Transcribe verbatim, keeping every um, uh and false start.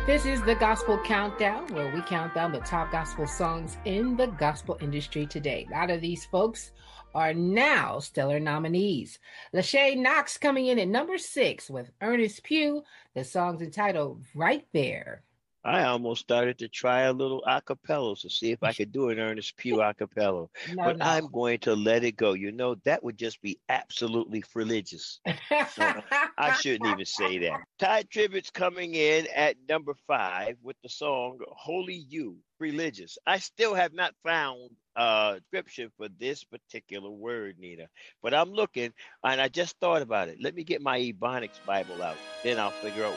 This is the Gospel Countdown, where we count down the top gospel songs in the gospel industry today. A lot of these folks are now stellar nominees. Lachey Knox coming in at number six with Ernest Pugh. The song's entitled Right There. I almost started to try a little acapella to see if I could do an Ernest Pugh acapella, No, but no. I'm going to let it go. You know, that would just be absolutely religious. So I shouldn't even say that. Ty Tribbett's coming in at number five with the song Holy You, Religious. I still have not found a description for this particular word, Nina, but I'm looking and I just thought about it. Let me get my Ebonics Bible out. Then I'll figure out